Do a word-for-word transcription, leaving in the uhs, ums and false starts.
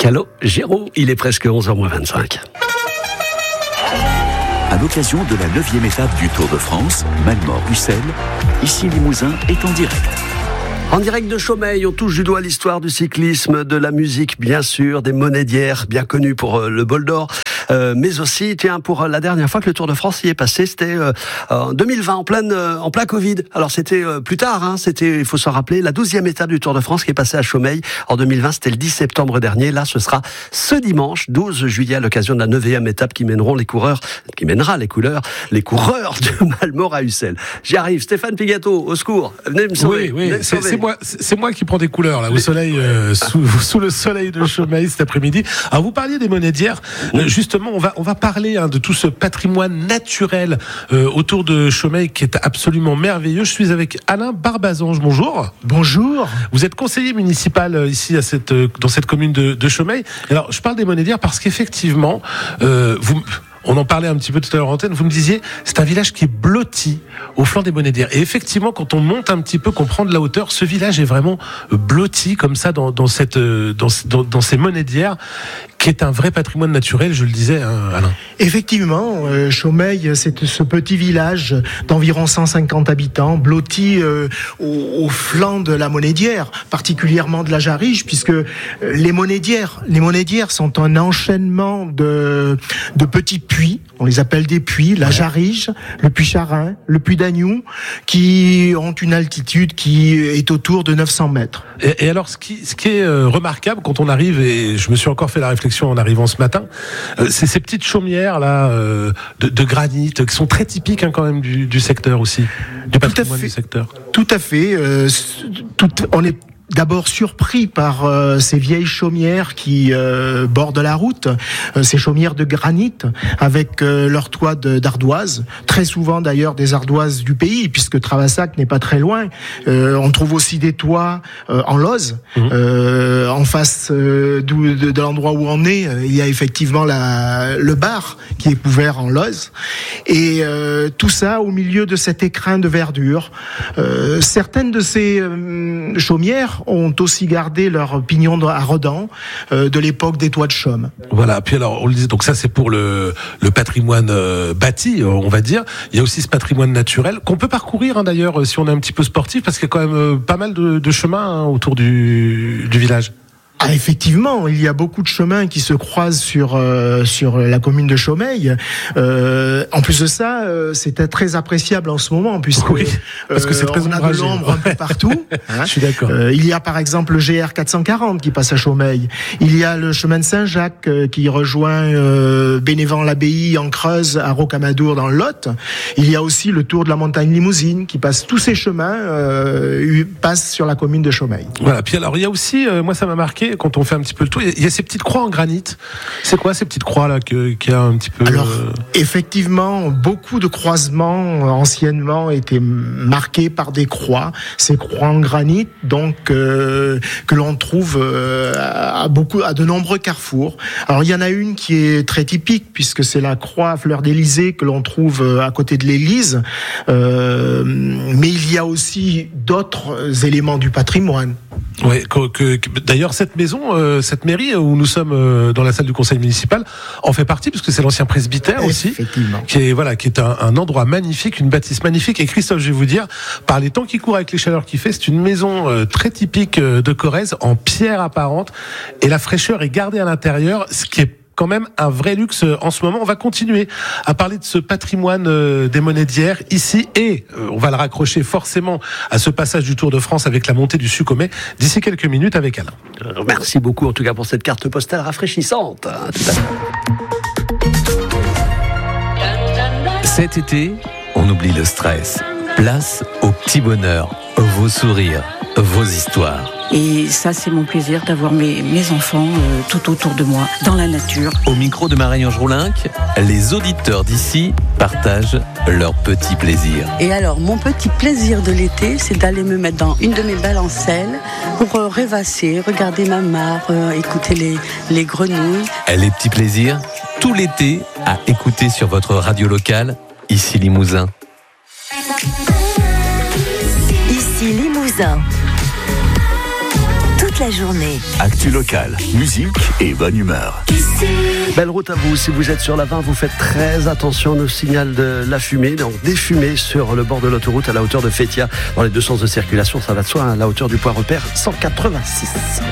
Calogero, il est presque onze heures moins vingt-cinq. À l'occasion de la neuvième étape du Tour de France, Malmort-Ussel, ici Limousin est en direct. En direct de Chaumeil, on touche du doigt l'histoire du cyclisme, de la musique bien sûr, des monnaies d'hier, bien connues pour euh, le bol d'or, euh, mais aussi, tiens, pour euh, la dernière fois que le Tour de France y est passé, c'était euh, en deux mille vingt, en plein, euh, en plein Covid. Alors c'était euh, plus tard, hein, c'était, il faut s'en rappeler, la douzième étape du Tour de France qui est passée à Chaumeil en deux mille vingt, c'était le dix septembre dernier. Là, ce sera ce dimanche, douze juillet, à l'occasion de la neuvième étape qui mèneront les coureurs, qui mènera les couleurs, les coureurs de Malmort à Ussel. J'y arrive, Stéphane Pigato, au secours, venez me sauver. Oui, oui, c'est, c'est moi, c'est moi qui prends des couleurs là, au soleil, euh, sous, sous le soleil de Chaumeil cet après-midi. Alors vous parliez des monnaies d'hier. Euh, justement, on va on va parler hein, de tout ce patrimoine naturel euh, autour de Chaumeil qui est absolument merveilleux. Je suis avec Alain Barbazange. Bonjour. Bonjour. Vous êtes conseiller municipal euh, ici à cette euh, dans cette commune de, de Chaumeil. Alors je parle des monnaies d'hier parce qu'effectivement, euh, vous on en parlait un petit peu tout à l'heure en antenne, vous me disiez, c'est un village qui est blotti au flanc des monnaies d'hier. Et effectivement, quand on monte un petit peu, qu'on prend de la hauteur, ce village est vraiment blotti comme ça dans, dans, cette, dans, dans, dans ces monnaies d'hier, qui est un vrai patrimoine naturel, je le disais, hein, Alain. Effectivement, euh, Chaumeil, c'est ce petit village d'environ cent cinquante habitants, blotti euh, au, au flanc de la monnaie d'hier, particulièrement de la Jarige, puisque euh, les monnaies d'hier, les monnaies d'hier sont un enchaînement de, de petits puits, on les appelle des puits, la Jarige, le puits Charin, le puits d'Agnou, qui ont une altitude qui est autour de neuf cents mètres. Et, et alors, ce qui, ce qui est euh, remarquable quand on arrive, et je me suis encore fait la réflexion en arrivant ce matin, euh, c'est ces petites chaumières là euh, de, de granit qui sont très typiques hein, quand même du, du secteur aussi, du patrimoine du secteur. Tout à fait. Euh, tout, on est d'abord surpris par euh, ces vieilles chaumières qui euh, bordent la route, euh, ces chaumières de granit avec euh, leurs toits de, d'ardoise, très souvent d'ailleurs des ardoises du pays, puisque Travassac n'est pas très loin. Euh, on trouve aussi des toits euh, en Lozes, mmh. euh, en face euh, de, de l'endroit où on est, il y a effectivement la, le bar qui est couvert en Lozes, et euh, tout ça au milieu de cet écrin de verdure. Euh, certaines de ces euh, chaumières ont aussi gardé leur pignon à redans euh, de l'époque des toits de chaume. Voilà, puis alors on le disait, donc ça c'est pour le, le patrimoine euh, bâti, on va dire. Il y a aussi ce patrimoine naturel qu'on peut parcourir hein, d'ailleurs si on est un petit peu sportif, parce qu'il y a quand même euh, pas mal de, de chemins hein, autour du, du village. Ah, effectivement, il y a beaucoup de chemins qui se croisent sur euh, sur la commune de Chaumeil. Euh, en plus de ça, euh, c'est très appréciable en ce moment puisque oui, parce que c'est très euh, on a de l'ombre un peu partout. Hein. Je suis d'accord. Euh, il y a par exemple le G R quatre cent quarante qui passe à Chaumeil. Il y a le chemin de Saint-Jacques euh, qui rejoint euh, Bénévent-l'Abbaye en Creuse à Rocamadour dans le Lot. Il y a aussi le Tour de la Montagne Limousine qui passe. Tous ces chemins euh, passent sur la commune de Chaumeil. Voilà. Puis alors il y a aussi, euh, moi ça m'a marqué. Quand on fait un petit peu le tour, il y a ces petites croix en granit. C'est quoi ces petites croix là que, qui a un petit peu Alors, euh... effectivement, beaucoup de croisements anciennement étaient marqués par des croix. Ces croix en granit, donc euh, que l'on trouve euh, à beaucoup, à de nombreux carrefours. Alors, il y en a une qui est très typique puisque c'est la croix à fleur d'Élysée que l'on trouve à côté de l'église. Euh, mais il y a aussi d'autres éléments du patrimoine. Ouais, que, que, d'ailleurs cette maison, euh, cette mairie où nous sommes euh, dans la salle du conseil municipal en fait partie, parce que c'est l'ancien presbytère aussi, qui est voilà, qui est un, un endroit magnifique, une bâtisse magnifique. Et Christophe, je vais vous dire, par les temps qui courent avec les chaleurs qu'il fait, c'est une maison euh, très typique euh, de Corrèze, en pierre apparente, et la fraîcheur est gardée à l'intérieur, ce qui est quand même un vrai luxe en ce moment. On va continuer à parler de ce patrimoine euh, des monnaies d'hier ici, et euh, on va le raccrocher forcément à ce passage du Tour de France avec la montée du Succomet d'ici quelques minutes avec Alain. Merci beaucoup en tout cas pour cette carte postale rafraîchissante. Tout à fait. Cet été, on oublie le stress. Place au petit bonheur, vos sourires, vos histoires. Et ça, c'est mon plaisir d'avoir mes, mes enfants euh, tout autour de moi, dans la nature. Au micro de Marie-Ange Roulinck, les auditeurs d'ici partagent leur petit plaisir. Et alors, mon petit plaisir de l'été, c'est d'aller me mettre dans une de mes balancelles pour euh, rêvasser, regarder ma mare, euh, écouter les, les grenouilles. Les petits plaisirs, tout l'été, à écouter sur votre radio locale, ici Limousin. Ici Limousin. toute la journée. Actu locale, musique et bonne humeur. Belle route à vous. Si vous êtes sur la vingt, vous faites très attention au signal de la fumée. Donc des fumées sur le bord de l'autoroute à la hauteur de Fétia. Dans les deux sens de circulation, ça va de soi, à la hauteur du point repère cent quatre-vingt-six.